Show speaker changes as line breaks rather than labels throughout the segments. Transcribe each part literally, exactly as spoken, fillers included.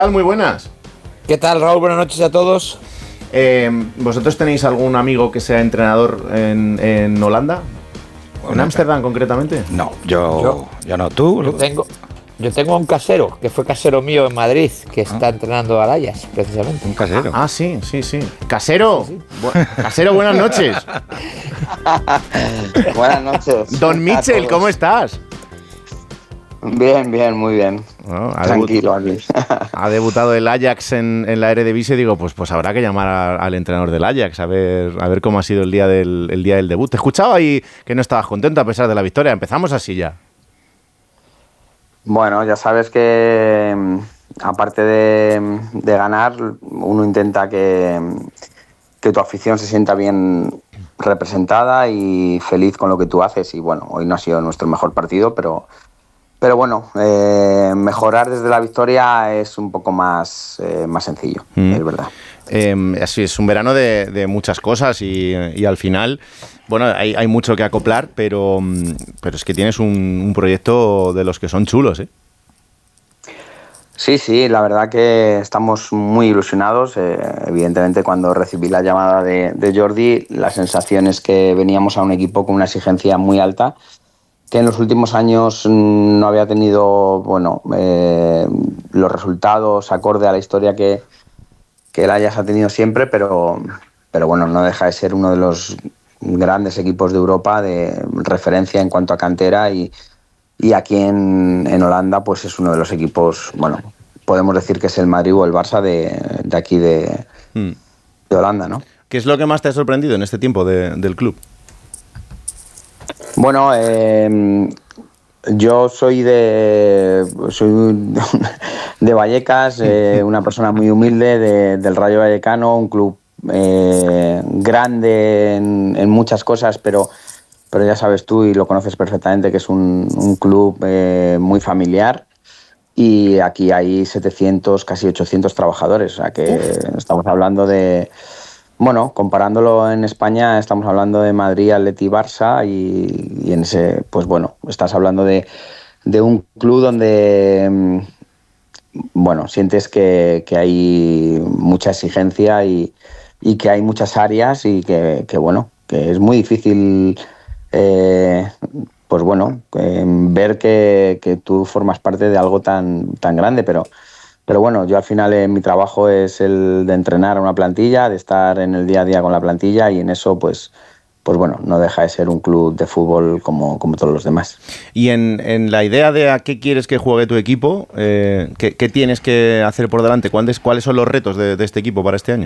Muy buenas.
¿Qué tal, Raúl? Buenas noches a todos.
Eh, ¿Vosotros tenéis algún amigo que sea entrenador en, en Holanda? ¿En Ámsterdam concretamente?
No, yo, yo, yo no. ¿Tú?
Yo tengo, yo tengo un casero, que fue casero mío en Madrid, que está ah. entrenando al Ajax, precisamente.
Un casero.
Ah, ah sí, sí, sí. Casero. Sí, sí. Bu casero, buenas noches.
Buenas noches.
Don Michel, ¿cómo estás?
Bien, bien, muy bien.
Bueno, ha
Tranquilo aquí.
Ha debutado el Ajax en, en la Eredivisie y digo, pues, pues habrá que llamar a, al entrenador del Ajax a ver, a ver cómo ha sido el día, del, el día del debut. Te he escuchado ahí que no estabas contento a pesar de la victoria. Empezamos así ya.
Bueno, ya sabes que aparte de, de ganar, uno intenta que, que tu afición se sienta bien representada y feliz con lo que tú haces. Y bueno, hoy no ha sido nuestro mejor partido, pero... Pero bueno, eh, mejorar desde la victoria es un poco más, eh, más sencillo, mm. es verdad.
Eh, así es, un verano de, de muchas cosas y, y al final, bueno, hay, hay mucho que acoplar, pero, pero es que tienes un, un proyecto de los que son chulos, ¿eh?
Sí, sí, la verdad que estamos muy ilusionados. Eh, evidentemente, cuando recibí la llamada de, de Jordi, la sensación es que veníamos a un equipo con una exigencia muy alta, que en los últimos años no había tenido, bueno, eh, los resultados acorde a la historia que, que el Ajax ha tenido siempre, pero, pero bueno, no deja de ser uno de los grandes equipos de Europa de referencia en cuanto a cantera y, y aquí en, en Holanda pues es uno de los equipos, bueno, podemos decir que es el Madrid o el Barça de, de aquí de, hmm. de Holanda, ¿no?
¿Qué es lo que más te ha sorprendido en este tiempo de, del club?
Bueno, eh, yo soy de soy de Vallecas, eh, una persona muy humilde de, del Rayo Vallecano, un club eh, grande en, en muchas cosas, pero, pero ya sabes tú y lo conoces perfectamente que es un, un club eh, muy familiar y aquí hay setecientos, casi ochocientos trabajadores, o sea que estamos hablando de... Bueno, comparándolo en España, estamos hablando de Madrid, Atleti, Barça y, y en ese, pues bueno, estás hablando de, de un club donde, bueno, sientes que, que hay mucha exigencia y, y que hay muchas áreas y que, que bueno, que es muy difícil, eh, pues bueno, eh, ver que, que tú formas parte de algo tan, tan grande, pero... Pero bueno, yo al final eh, mi trabajo es el de entrenar a una plantilla, de estar en el día a día con la plantilla y en eso pues, pues bueno, no deja de ser un club de fútbol como, como todos los demás.
Y en, en la idea de a qué quieres que juegue tu equipo, eh, ¿qué, ¿qué tienes que hacer por delante? ¿Cuáles, cuáles son los retos de, de este equipo para este año?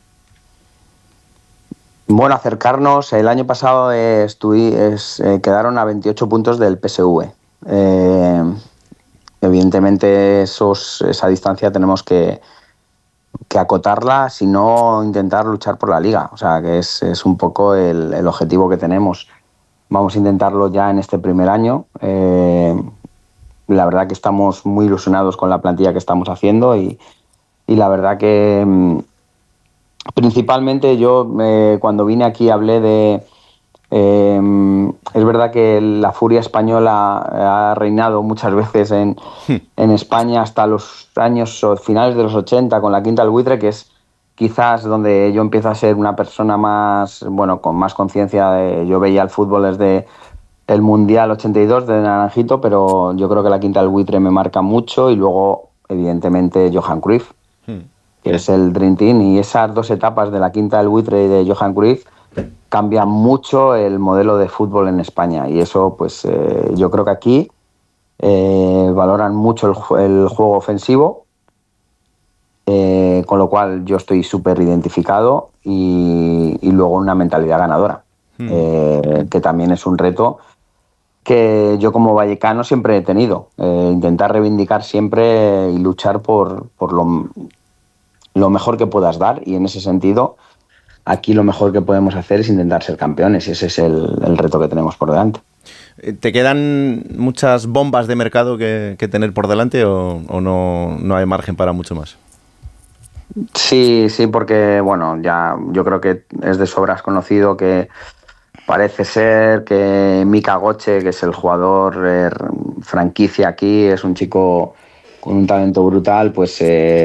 Bueno, acercarnos. El año pasado eh, estuvi, es, eh, quedaron a veintiocho puntos del P S V. Eh, Evidentemente esos, esa distancia tenemos que, que acotarla, si no intentar luchar por la Liga. O sea, que es, es un poco el, el objetivo que tenemos. Vamos a intentarlo ya en este primer año. Eh, la verdad que estamos muy ilusionados con la plantilla que estamos haciendo y, y la verdad que mm, principalmente yo eh, cuando vine aquí hablé de... Eh, es verdad que la furia española ha reinado muchas veces en, en España hasta los años finales de los ochenta con la Quinta del Buitre, que es quizás donde yo empiezo a ser una persona más, bueno, con más conciencia. Yo veía el fútbol desde el Mundial ochenta y dos de Naranjito, pero yo creo que la Quinta del Buitre me marca mucho y luego evidentemente Johan Cruyff, que es el Dream Team, y esas dos etapas de la Quinta del Buitre y de Johan Cruyff cambia mucho el modelo de fútbol en España y eso pues eh, yo creo que aquí eh, valoran mucho el, el juego ofensivo, eh, con lo cual yo estoy súper identificado y, y luego una mentalidad ganadora, hmm. eh, que también es un reto que yo como vallecano siempre he tenido, eh, intentar reivindicar siempre y luchar por, por lo, lo mejor que puedas dar y en ese sentido aquí lo mejor que podemos hacer es intentar ser campeones y ese es el, el reto que tenemos por delante.
¿Te quedan muchas bombas de mercado que, que tener por delante o, o no, no hay margen para mucho más?
Sí, sí, porque bueno, ya yo creo que es de sobras conocido que parece ser que Mika Goche, que es el jugador eh, franquicia aquí, es un chico con un talento brutal, pues eh,